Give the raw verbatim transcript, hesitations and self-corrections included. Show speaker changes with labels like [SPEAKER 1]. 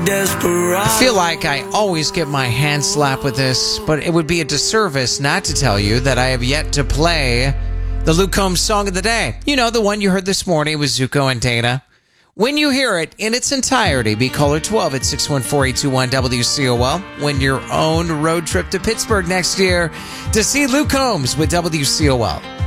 [SPEAKER 1] I feel like I always get my hand slapped with this, but it would be a disservice not to tell you that I have yet to play the Luke Combs song of the day. You know, the one you heard this morning with Zuko and Dana. When you hear it in its entirety, be caller twelve at six one four, eight two one, W C O L. Win your own road trip to Pittsburgh next year to see Luke Combs with W C O L.